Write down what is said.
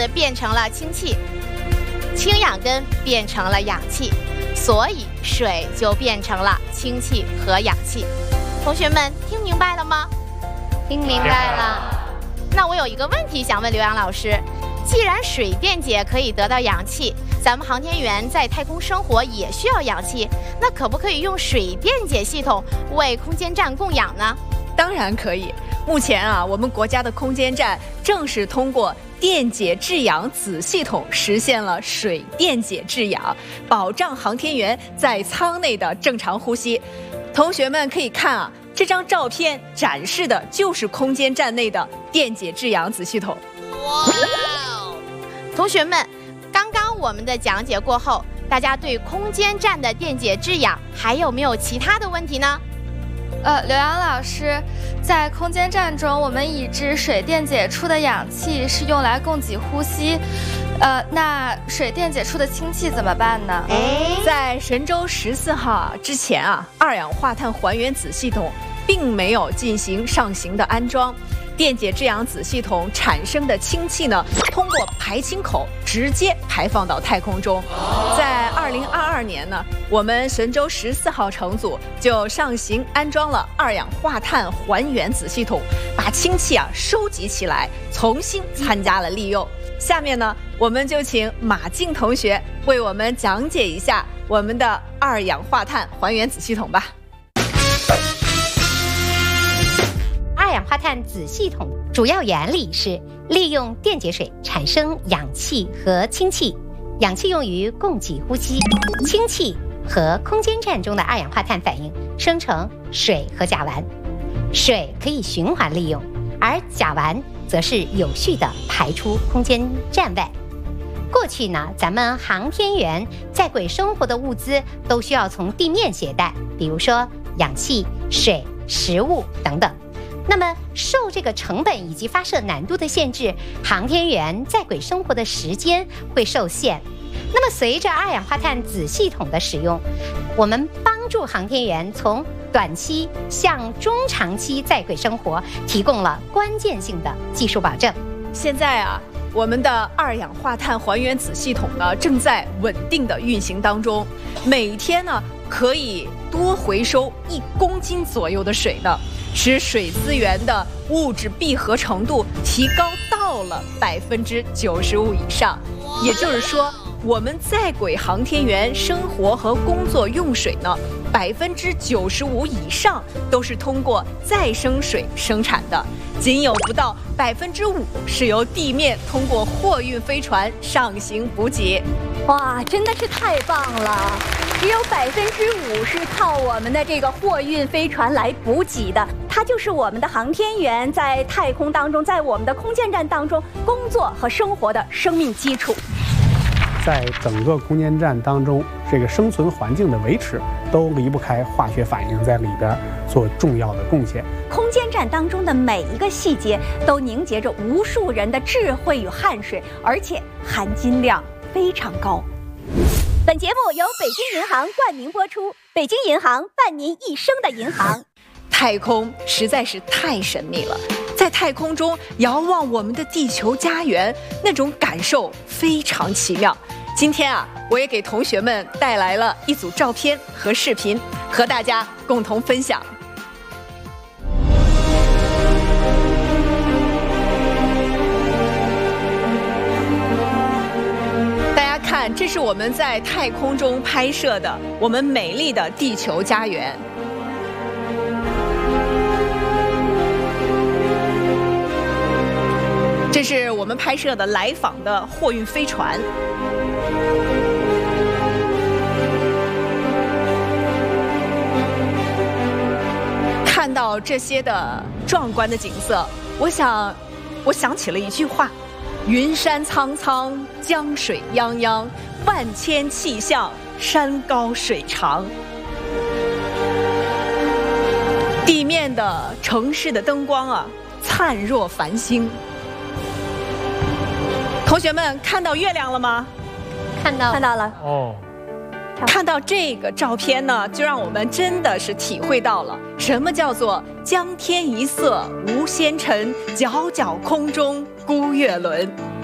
子变成了氢气，氢氧根变成了氧气，所以水就变成了氢气和氧气。同学们听明白了吗？ 听明白了。 那我有一个问题想问刘洋老师，既然水电解可以得到氧气，咱们航天员在太空生活也需要氧气，那可不可以用水电解系统为空间站供氧呢？ 当然可以。目前啊，我们国家的空间站正是通过电解制氧子系统实现了水电解制氧，保障航天员在舱内的正常呼吸。同学们可以看啊，这张照片展示的就是空间站内的电解制氧子系统。 哇！同学们，刚刚我们的讲解过后，大家对空间站的电解制氧还有没有其他的问题呢？ 刘洋老师，在空间站中，我们已知水电解出的氧气是用来供给呼吸，那水电解出的氢气怎么办呢？ 在神舟14号之前啊，二氧化碳还原子系统并没有进行上行的安装。电解制氧子系统产生的氢气呢，通过排氢口直接排放到太空中。在2022年呢，我们神舟14号乘组就上行安装了二氧化碳还原子系统，把氢气收集起来，重新参加了利用。下面呢，我们就请马静同学为我们讲解一下我们的二氧化碳还原子系统吧。 二氧化碳子系统主要原理是利用电解水产生氧气和氢气，氧气用于供给呼吸，氢气和空间站中的二氧化碳反应生成水和甲烷，水可以循环利用，而甲烷则是有序地排出空间站外。过去呢，咱们航天员在轨生活的物资都需要从地面携带，比如说氧气、水、食物等等。那么受这个成本以及发射难度的限制，航天员在轨生活的时间会受限。那么随着二氧化碳子系统的使用，我们帮助航天员从短期向中长期在轨生活提供了关键性的技术保证。 现在啊，我们的二氧化碳还原子系统呢正在稳定的运行当中，每天呢可以多回收1公斤左右的水呢，使水资源的物质闭合程度提高到了95%以上。也就是说，我们在轨航天员生活和工作用水呢，95%以上都是通过再生水生产的，仅有不到5%是由地面通过货运飞船上行补给。 哇，真的是太棒了！只有5%是靠我们的这个货运飞船来补给的，它就是我们的航天员在太空当中，在我们的空间站当中工作和生活的生命基础。 在整个空间站当中，这个生存环境的维持都离不开化学反应在里边做重要的贡献。 空间站当中的每一个细节都凝结着无数人的智慧与汗水，而且含金量非常高。本节目由北京银行冠名播出，北京银行伴您一生的银行。 太空实在是太神秘了，在太空中遥望我们的地球家园，那种感受非常奇妙。今天啊，我也给同学们带来了一组照片和视频，和大家共同分享。大家看，这是我们在太空中拍摄的我们美丽的地球家园。这是我们拍摄的来访的货运飞船。看到这些的壮观的景色，我想起了一句话：云山苍苍，江水泱泱，万千气象，山高水长。地面的城市的灯光啊，灿若繁星。同学们看到月亮了吗？ 看到了。 哦， 看到这个照片呢，就让我们真的是体会到了什么叫做江天一色无纤尘，皎皎空中孤月轮。